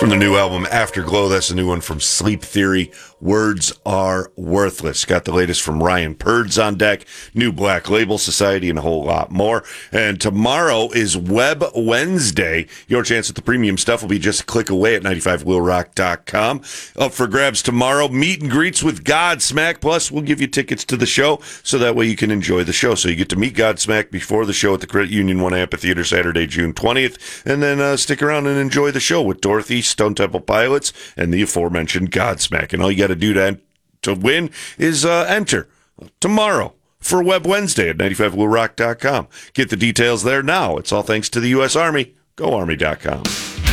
From the new album Afterglow, that's the new one from Sleep Theory. Words Are Worthless. Got the latest from Ryan Purds on deck, new Black Label Society, and a whole lot more. And tomorrow is Web Wednesday. Your chance at the premium stuff will be just a click away at 95willrock.com. Up for grabs tomorrow, meet and greets with Godsmack. Plus, we'll give you tickets to the show so that way you can enjoy the show. So you get to meet Godsmack before the show at the Credit Union 1 Amphitheater Saturday, June 20th, and then stick around and enjoy the show with Dorothy, Stone Temple Pilots, and the aforementioned Godsmack. And all you got to do to win is enter tomorrow for Web Wednesday at 95willrock.com. Get the details there now. It's all thanks to the U.S. Army. GoArmy.com.